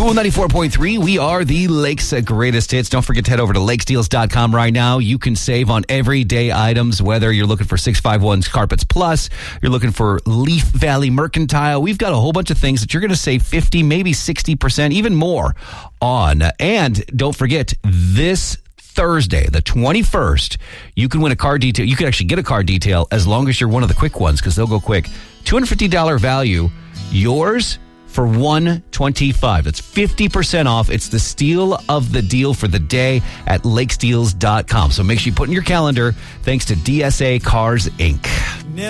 Cool 94.3, we are the Lakes' greatest hits. Don't forget to head over to lakesteals.com right now. You can save on everyday items, whether you're looking for 651's Carpets Plus, you're looking for Leaf Valley Mercantile. We've got a whole bunch of things that you're going to save 50, maybe 60%, even more on. And don't forget, this Thursday, the 21st, you can win a car detail. You can actually get a car detail as long as you're one of the quick ones, because they'll go quick. $250 value, yours for $125. That's 50% off. It's the steal of the deal for the day at lakesteals.com. So make sure you put in your calendar, thanks to DSA Cars Inc.